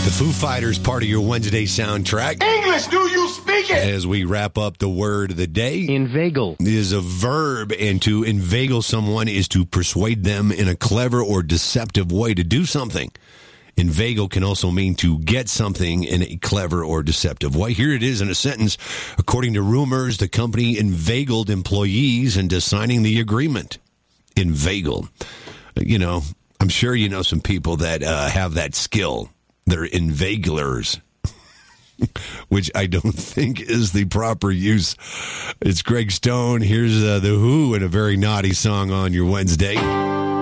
The Foo Fighters, part of your Wednesday soundtrack. English, do you speak it? As we wrap up the word of the day. Inveigle Is a verb, and to inveigle someone is to persuade them in a clever or deceptive way to do something. Inveigle can also mean to get something in a clever or deceptive way. Here it is in a sentence. According to rumors, the company inveigled employees into signing the agreement. Inveigle. You know, I'm sure you know some people that have that skill. They're inveiglers, which I don't think is the proper use. It's Greg Stone. Here's The Who and a very naughty song on your Wednesday.